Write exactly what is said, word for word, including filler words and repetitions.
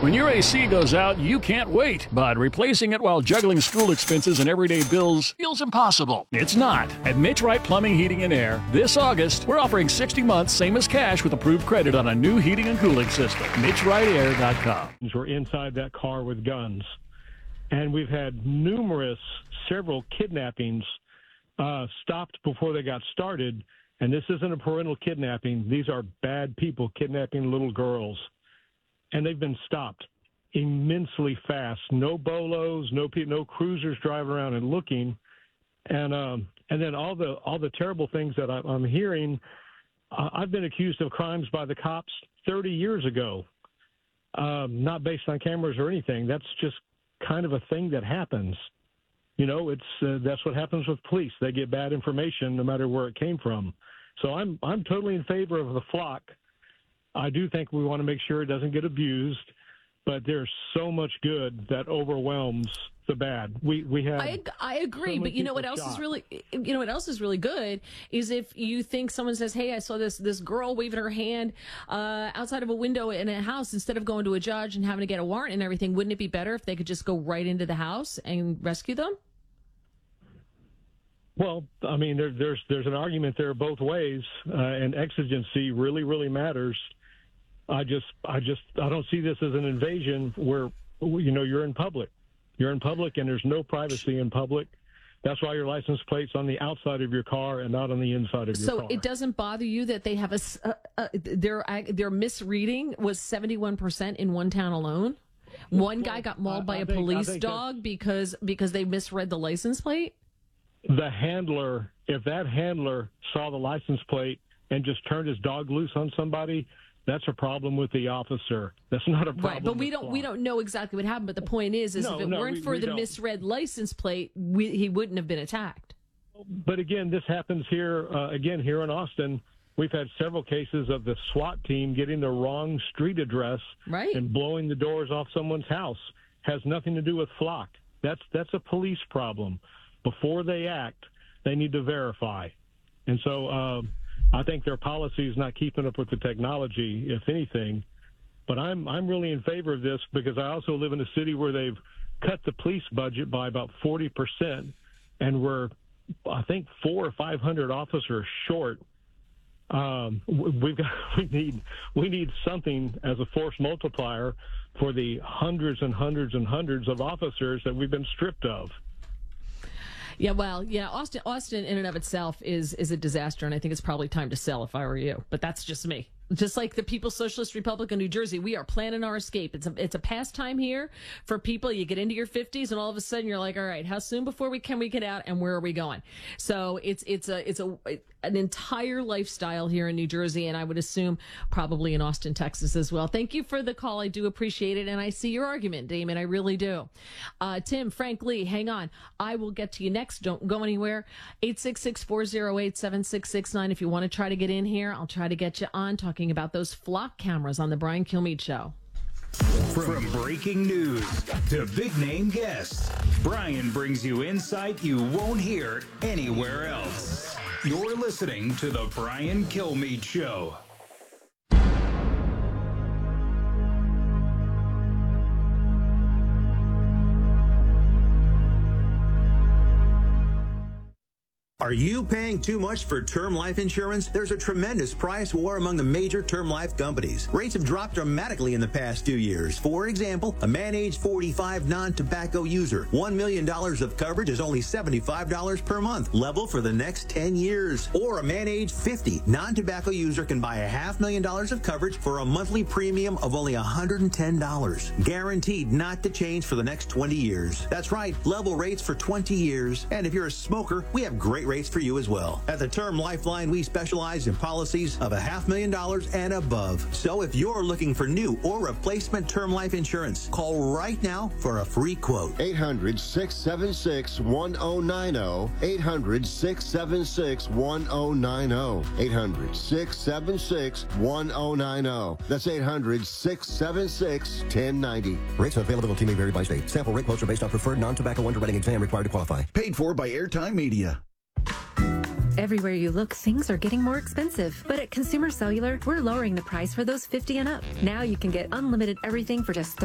When your A C goes out, you can't wait, but replacing it while juggling school expenses and everyday bills feels impossible. It's not. At Mitch Wright Plumbing, Heating, and Air, this August, we're offering sixty months, same as cash, with approved credit on a new heating and cooling system. Mitch Wright Air dot com. We're inside that car with guns. And we've had numerous, several kidnappings uh, stopped before they got started. And this isn't a parental kidnapping. These are bad people kidnapping little girls. And they've been stopped immensely fast. No bolos, no no cruisers driving around and looking, and um, and then all the all the terrible things that I, I'm hearing. Uh, I've been accused of crimes by the cops thirty years ago, um, not based on cameras or anything. That's just kind of a thing that happens. You know, it's uh, that's what happens with police. They get bad information no matter where it came from. So I'm I'm totally in favor of the flock. I do think we want to make sure it doesn't get abused, but there's so much good that overwhelms the bad. We we have. I, I agree, so but you know what else shot. is really, you know what else is really good is if you think someone says, "Hey, I saw this this girl waving her hand uh, outside of a window in a house," instead of going to a judge and having to get a warrant and everything, wouldn't it be better if they could just go right into the house and rescue them? Well, I mean, there, there's there's an argument there both ways, uh, and exigency really really matters. I just, I just, I don't see this as an invasion where, you know, you're in public. You're in public and there's no privacy in public. That's why your license plate's on the outside of your car and not on the inside of your so car. So it doesn't bother you that they have a, uh, uh, their, their misreading was seventy-one percent in one town alone? One guy got mauled I, by I a think, police dog because because they misread the license plate? The handler, if that handler saw the license plate and just turned his dog loose on somebody, that's a problem with the officer. That's not a problem. Right, but we with don't law. we don't know exactly what happened. But the point is, is No, if it no, weren't we- for we the don't. misread license plate, we, he wouldn't have been attacked. But again, this happens here, uh, again, here in Austin. We've had several cases of the SWAT team getting the wrong street address Right. and blowing the doors off someone's house. Has nothing to do with flock. That's that's a police problem. Before they act, they need to verify. And so um, I think their policy is not keeping up with the technology, if anything. But I'm I'm really in favor of this because I also live in a city where they've cut the police budget by about forty percent, and we're, I think, four or five hundred officers short. Um, we've got we need we need something as a force multiplier for the hundreds and hundreds and hundreds of officers that we've been stripped of. Yeah, well, yeah, Austin, Austin in and of itself is is a disaster, and I think it's probably time to sell if I were you. But that's just me. Just like the People's Socialist Republic of New Jersey, we are planning our escape. It's a it's a pastime here for people. You get into your fifties, and all of a sudden you're like, all right, how soon before we can we get out, and where are we going? So it's it's a it's a an entire lifestyle here in New Jersey, and I would assume probably in Austin, Texas as well. Thank you for the call. I do appreciate it, and I see your argument, Damon. I really do. Uh, Tim, Frank Lee, hang on. I will get to you next. Don't go anywhere. eight six six, four oh eight, seven six six nine. If you want to try to get in here, I'll try to get you on talking about those flock cameras on the Brian Kilmeade Show. From breaking news to big name guests, Brian brings you insight you won't hear anywhere else. You're listening to the Brian Kilmeade Show. Are you paying too much for term life insurance? There's a tremendous price war among the major term life companies. Rates have dropped dramatically in the past two years. For example, a man age forty-five non-tobacco user, one million dollars of coverage is only seventy-five dollars per month, level for the next ten years. Or a man age fifty non-tobacco user can buy a half million dollars of coverage for a monthly premium of only one hundred ten dollars. Guaranteed not to change for the next twenty years. That's right, level rates for twenty years. And if you're a smoker, we have great rates for you as well. At the Term Lifeline, we specialize in policies of a half million dollars and above. So if you're looking for new or replacement term life insurance, call right now for a free quote. eight hundred, six seven six, one oh nine oh. eight hundred, six seven six, one oh nine oh. eight hundred, six seven six, one oh nine oh. That's eight hundred, six seven six, one oh nine oh. Rates and availability may vary by state. Sample rate quotes are based on preferred non-tobacco underwriting exam required to qualify. Paid for by Airtime Media. Everywhere you look, things are getting more expensive. But at Consumer Cellular, we're lowering the price for those fifty and up. Now you can get unlimited everything for just